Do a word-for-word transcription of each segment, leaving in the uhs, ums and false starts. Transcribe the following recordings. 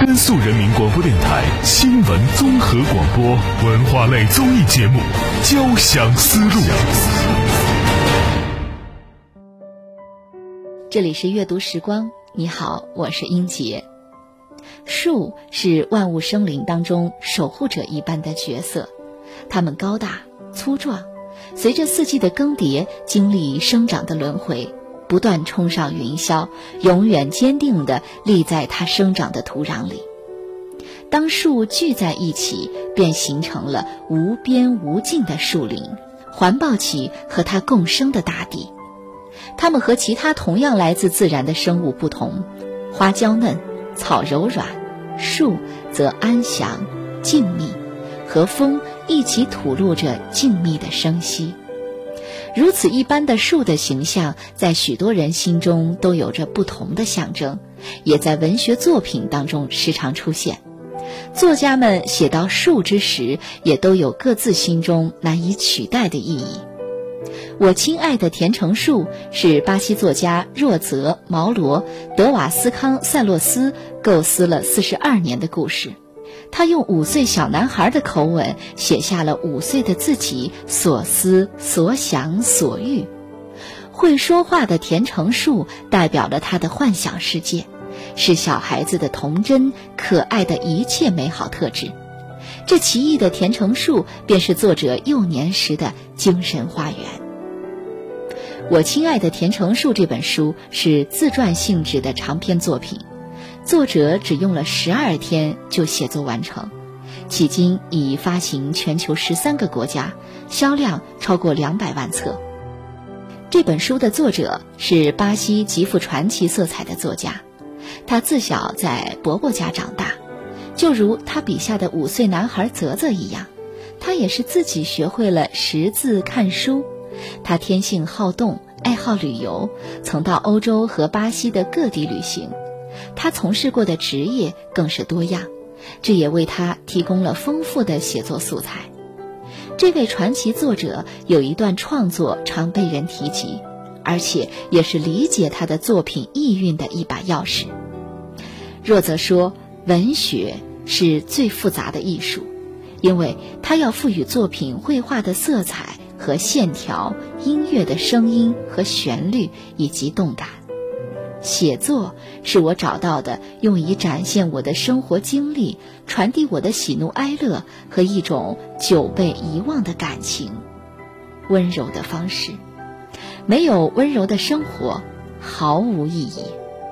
甘肃人民广播电台新闻综合广播文化类综艺节目《交响思路》。 这里是阅读时光，你好，我是英杰。树是万物生灵当中守护者一般的角色，它们高大粗壮，随着四季的更迭，经历生长的轮回，不断冲上云霄，永远坚定地立在它生长的土壤里。当树聚在一起，便形成了无边无尽的树林，环抱起和它共生的大地。它们和其他同样来自自然的生物不同，花娇嫩，草柔软，树则安详静谧，和风一起吐露着静谧的声息。如此一般的树的形象，在许多人心中都有着不同的象征，也在文学作品当中时常出现。作家们写到树之时，也都有各自心中难以取代的意义。我亲爱的甜橙树是巴西作家若泽·毛罗·德瓦斯康塞洛斯构思了四十二年的故事。他用五岁小男孩的口吻写下了五岁的自己所思所想所欲。会说话的甜橙树代表了他的幻想世界，是小孩子的童真可爱的一切美好特质。这奇异的甜橙树便是作者幼年时的精神花园。我亲爱的甜橙树这本书是自传性质的长篇作品，作者只用了十二天就写作完成，迄今已发行全球十三个国家，销量超过两百万册。这本书的作者是巴西极富传奇色彩的作家，他自小在伯伯家长大，就如他笔下的五岁男孩泽泽一样，他也是自己学会了识字看书。他天性好动，爱好旅游，曾到欧洲和巴西的各地旅行。他从事过的职业更是多样，这也为他提供了丰富的写作素材。这位传奇作者有一段创作常被人提及，而且也是理解他的作品意蕴的一把钥匙。若则说，文学是最复杂的艺术，因为它要赋予作品绘画的色彩和线条，音乐的声音和旋律以及动感。写作是我找到的用以展现我的生活经历，传递我的喜怒哀乐和一种久被遗忘的感情，温柔的方式。没有温柔的生活毫无意义。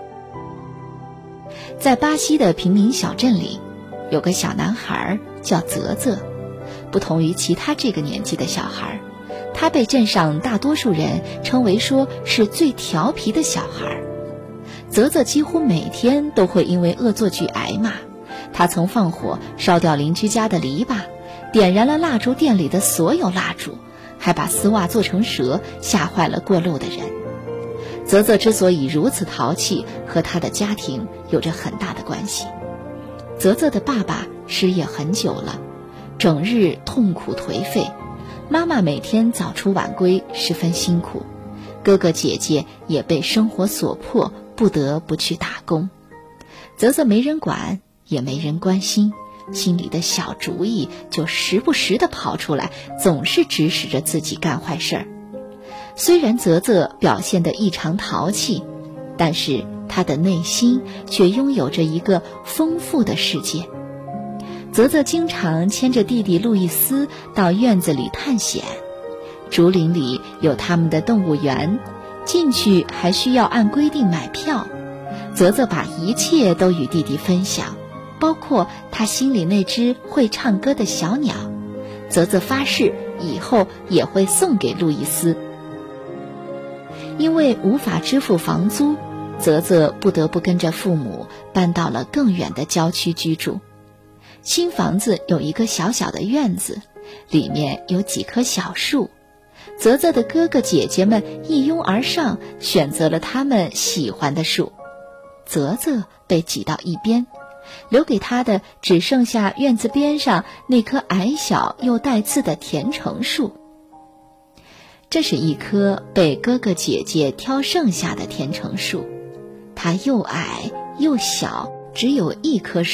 在巴西的平民小镇里，有个小男孩叫泽泽。不同于其他这个年纪的小孩，他被镇上大多数人称为说是最调皮的小孩。泽泽几乎每天都会因为恶作剧挨骂，他曾放火烧掉邻居家的篱笆，点燃了蜡烛店里的所有蜡烛，还把丝袜做成蛇，吓坏了过路的人。泽泽之所以如此淘气，和他的家庭有着很大的关系。泽泽的爸爸失业很久了，整日痛苦颓废，妈妈每天早出晚归，十分辛苦，哥哥姐姐也被生活所迫，不得不去打工。泽泽没人管，也没人关心，心里的小主意就时不时地跑出来，总是指使着自己干坏事儿。虽然泽泽表现得异常淘气，但是他的内心却拥有着一个丰富的世界。泽泽经常牵着弟弟路易斯到院子里探险，竹林里有他们的动物园，进去还需要按规定买票。泽泽把一切都与弟弟分享，包括他心里那只会唱歌的小鸟。泽泽发誓以后也会送给路易斯。因为无法支付房租，泽泽不得不跟着父母搬到了更远的郊区居住。新房子有一个小小的院子，里面有几棵小树。泽泽的哥哥姐姐们一拥而上，选择了他们喜欢的树。泽泽被挤到一边，留给他的只剩下院子边上那棵矮小又带刺的甜橙树。这是一棵被哥哥姐姐挑剩下的甜橙树，它又矮又小，只有一棵树。